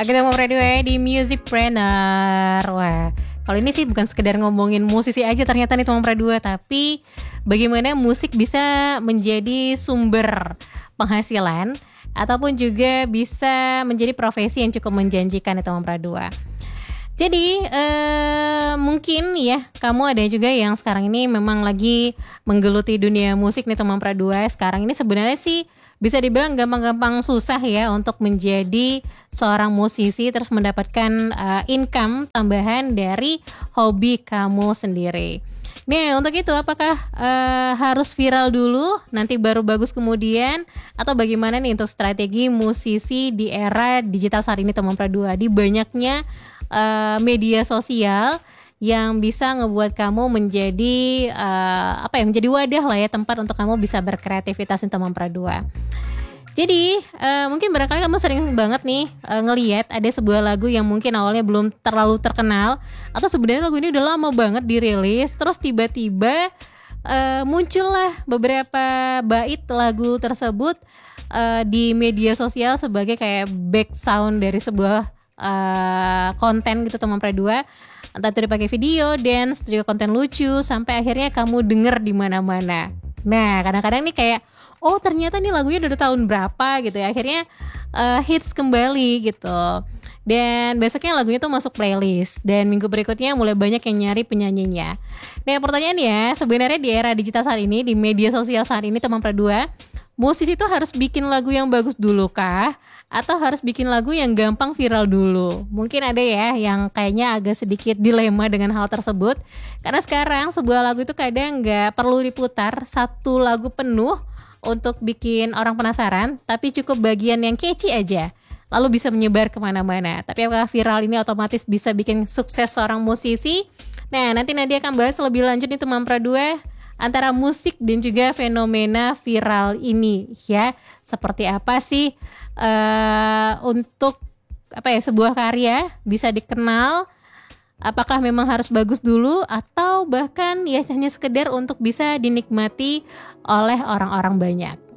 Oke, Temu Radio ya di Musicpreneur. Wah, kalau ini sih bukan sekedar ngomongin musisi aja ternyata nih Temu Radio, tapi bagaimana musik bisa menjadi sumber penghasilan ataupun juga bisa menjadi profesi yang cukup menjanjikan nih Temu Radio. Jadi mungkin ya kamu ada juga yang sekarang ini memang lagi menggeluti dunia musik nih teman Pradua. Sekarang ini sebenarnya sih bisa dibilang gampang-gampang susah ya untuk menjadi seorang musisi terus mendapatkan income tambahan dari hobi kamu sendiri. Nih untuk itu apakah harus viral dulu nanti baru bagus kemudian, atau bagaimana nih untuk strategi musisi di era digital saat ini teman Pradua, di banyaknya media sosial yang bisa ngebuat kamu menjadi menjadi wadah lah ya, tempat untuk kamu bisa berkreativitas di teman Pradua. Jadi mungkin barangkali kamu sering banget nih ngelihat ada sebuah lagu yang mungkin awalnya belum terlalu terkenal, atau sebenarnya lagu ini udah lama banget dirilis, terus tiba-tiba muncullah beberapa bait lagu tersebut di media sosial sebagai kayak back sound dari sebuah konten gitu teman Pradua, entah itu dipakai video, dance, juga konten lucu, sampai akhirnya kamu denger di mana-mana. Nah kadang-kadang nih kayak oh ternyata nih lagunya udah tahun berapa gitu ya, akhirnya hits kembali gitu. Dan besoknya lagunya tuh masuk playlist, dan minggu berikutnya mulai banyak yang nyari penyanyinya. Nah pertanyaannya, sebenarnya di era digital saat ini, di media sosial saat ini teman Pradua, musisi itu harus bikin lagu yang bagus dulu kah? Atau harus bikin lagu yang gampang viral dulu? Mungkin ada ya yang kayaknya agak sedikit dilema dengan hal tersebut. Karena sekarang sebuah lagu itu kadang gak perlu diputar satu lagu penuh untuk bikin orang penasaran, tapi cukup bagian yang catchy aja, lalu bisa menyebar kemana-mana. Tapi apakah viral ini otomatis bisa bikin sukses seorang musisi? Nah nanti Nadia akan bahas lebih lanjut nih teman Pradua, antara musik dan juga fenomena viral ini ya. Seperti apa sih untuk sebuah karya bisa dikenal, apakah memang harus bagus dulu atau bahkan ya hanya sekedar untuk bisa dinikmati oleh orang-orang banyak.